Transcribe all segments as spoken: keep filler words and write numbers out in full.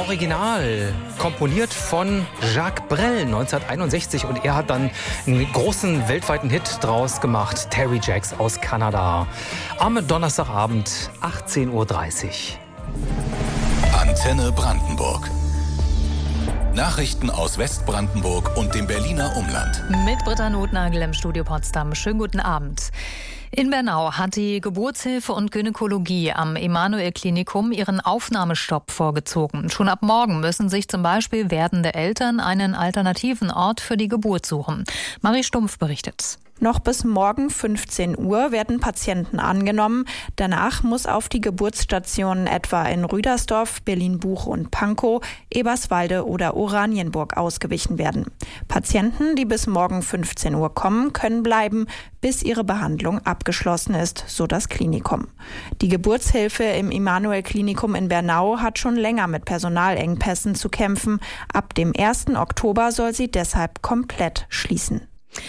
Original, komponiert von Jacques Brel neunzehnhunderteinundsechzig, und er hat dann einen großen weltweiten Hit draus gemacht, Terry Jacks aus Kanada. Am Donnerstagabend, achtzehn Uhr dreißig. Antenne Brandenburg. Nachrichten aus Westbrandenburg und dem Berliner Umland. Mit Britta Notnagel im Studio Potsdam. Schönen guten Abend. In Bernau hat die Geburtshilfe und Gynäkologie am Emanuel-Klinikum ihren Aufnahmestopp vorgezogen. Schon ab morgen müssen sich zum Beispiel werdende Eltern einen alternativen Ort für die Geburt suchen. Marie Stumpf berichtet. Noch bis morgen fünfzehn Uhr werden Patienten angenommen. Danach muss auf die Geburtsstationen etwa in Rüdersdorf, Berlin-Buch und Pankow, Eberswalde oder Oranienburg ausgewichen werden. Patienten, die bis morgen fünfzehn Uhr kommen, können bleiben, bis ihre Behandlung abgeschlossen ist, so das Klinikum. Die Geburtshilfe im Emanuel-Klinikum in Bernau hat schon länger mit Personalengpässen zu kämpfen. Ab dem ersten Oktober soll sie deshalb komplett schließen.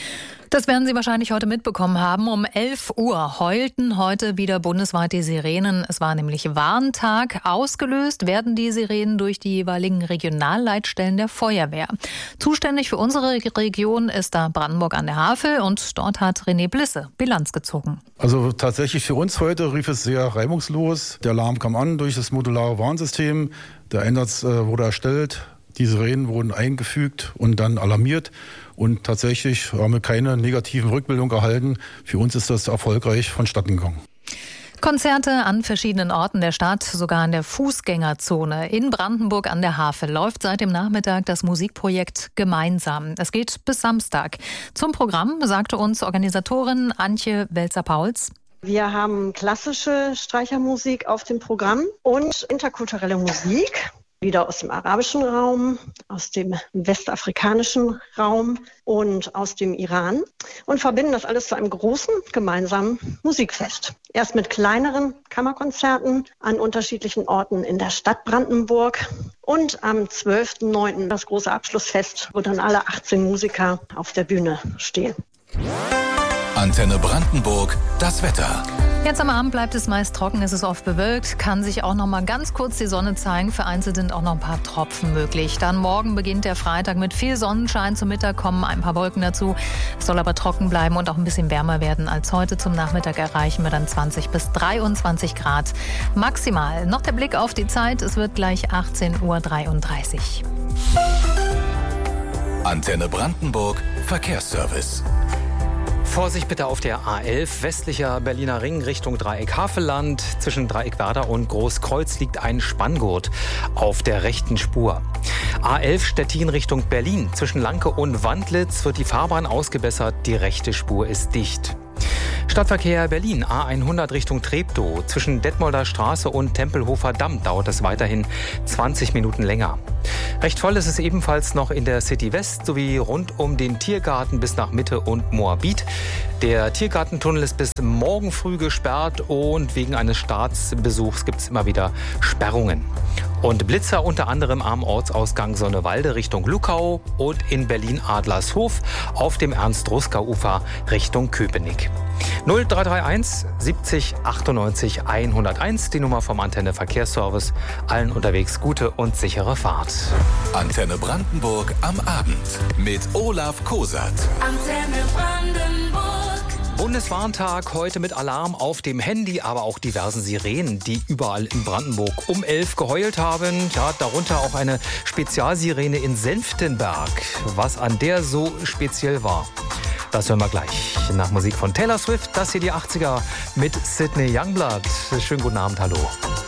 Das werden Sie wahrscheinlich heute mitbekommen haben. Um elf Uhr heulten heute wieder bundesweit die Sirenen. Es war nämlich Warntag. Ausgelöst werden die Sirenen durch die jeweiligen Regionalleitstellen der Feuerwehr. Zuständig für unsere Region ist da Brandenburg an der Havel, und dort hat René Blisse Bilanz gezogen. Also tatsächlich für uns heute rief es sehr reibungslos. Der Alarm kam an durch das modulare Warnsystem. Der Einsatz äh, wurde erstellt. Die Sirenen wurden eingefügt und dann alarmiert. Und tatsächlich haben wir keine negativen Rückmeldungen erhalten. Für uns ist das erfolgreich vonstatten gegangen. Konzerte an verschiedenen Orten der Stadt, sogar in der Fußgängerzone. In Brandenburg an der Havel läuft seit dem Nachmittag das Musikprojekt Gemeinsam. Es geht bis Samstag. Zum Programm sagte uns Organisatorin Antje Welzer-Pauls: Wir haben klassische Streichermusik auf dem Programm und interkulturelle Musik. Wieder aus dem arabischen Raum, aus dem westafrikanischen Raum und aus dem Iran, und verbinden das alles zu einem großen gemeinsamen Musikfest. Erst mit kleineren Kammerkonzerten an unterschiedlichen Orten in der Stadt Brandenburg und am zwölften neunten das große Abschlussfest, wo dann alle achtzehn Musiker auf der Bühne stehen. Antenne Brandenburg, das Wetter. Jetzt am Abend bleibt es meist trocken, es ist oft bewölkt, kann sich auch noch mal ganz kurz die Sonne zeigen. Vereinzelt sind auch noch ein paar Tropfen möglich. Dann morgen beginnt der Freitag mit viel Sonnenschein. Zum Mittag kommen ein paar Wolken dazu. Es soll aber trocken bleiben und auch ein bisschen wärmer werden als heute. Zum Nachmittag erreichen wir dann zwanzig bis dreiundzwanzig Grad maximal. Noch der Blick auf die Zeit, es wird gleich achtzehn Uhr dreiunddreißig. Antenne Brandenburg, Verkehrsservice. Vorsicht bitte auf der A elf, westlicher Berliner Ring Richtung Dreieck Havelland. Zwischen Dreieck Werder und Großkreuz liegt ein Spanngurt auf der rechten Spur. A elf Stettin Richtung Berlin. Zwischen Lanke und Wandlitz wird die Fahrbahn ausgebessert. Die rechte Spur ist dicht. Stadtverkehr Berlin, A hundert Richtung Treptow. Zwischen Detmolder Straße und Tempelhofer Damm dauert es weiterhin zwanzig Minuten länger. Recht voll ist es ebenfalls noch in der City West sowie rund um den Tiergarten bis nach Mitte und Moabit. Der Tiergartentunnel ist bis morgen früh gesperrt, und wegen eines Staatsbesuchs gibt es immer wieder Sperrungen. Und Blitzer unter anderem am Ortsausgang Sonnewalde Richtung Luckau und in Berlin-Adlershof auf dem Ernst-Ruska-Ufer Richtung Köpenick. null drei drei eins siebzig achtundneunzig hunderteins, die Nummer vom Antenne Verkehrsservice. Allen unterwegs gute und sichere Fahrt. Antenne Brandenburg am Abend mit Olaf Kosat. Antenne Brandenburg. Bundeswarntag heute mit Alarm auf dem Handy, aber auch diversen Sirenen, die überall in Brandenburg um elf geheult haben. Ja, darunter auch eine Spezialsirene in Senftenberg. Was an der so speziell war, das hören wir gleich. Nach Musik von Taylor Swift, das hier die achtziger mit Sydney Youngblood. Schönen guten Abend, hallo.